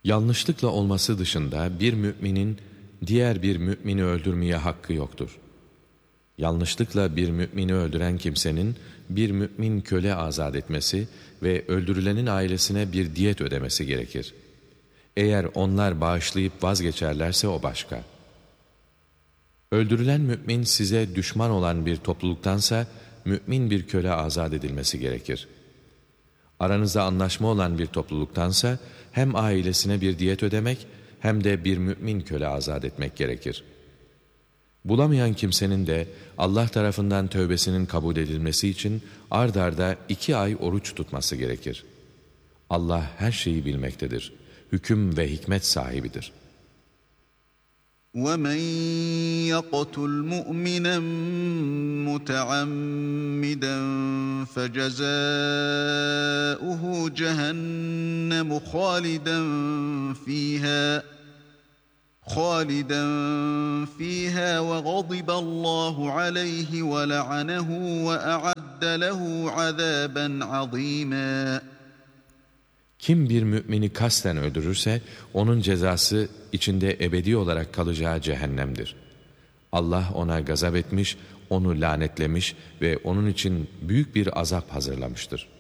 Yanlışlıkla olması dışında bir müminin diğer bir mümini öldürmeye hakkı yoktur. Yanlışlıkla bir mümini öldüren kimsenin bir mümin köle azat etmesi ve öldürülenin ailesine bir diyet ödemesi gerekir. Eğer onlar bağışlayıp vazgeçerlerse o başka. Öldürülen mümin size düşman olan bir topluluktansa mümin bir köle azat edilmesi gerekir. Aranızda anlaşma olan bir topluluktansa hem ailesine bir diyet ödemek hem de bir mümin köle azat etmek gerekir. Bulamayan kimsenin de Allah tarafından tövbesinin kabul edilmesi için ard arda 2 ay oruç tutması gerekir. Allah her şeyi bilmektedir. Hüküm ve hikmet sahibidir. وَمَنْ يَقْتُلْ مُؤْمِنًا مُتَعَمِّدًا فَجَزَاؤُهُ جَهَنَّمُ خَالِدًا فِيهَا وَغَضِبَ اللّٰهُ عَلَيْهِ وَلَعَنَهُ وَأَعَدَّ لَهُ عَذَابًا عَظِيمًا. Kim bir mümini kasten öldürürse onun cezası içinde ebedi olarak kalacağı cehennemdir. Allah ona gazap etmiş, onu lanetlemiş ve onun için büyük bir azap hazırlamıştır.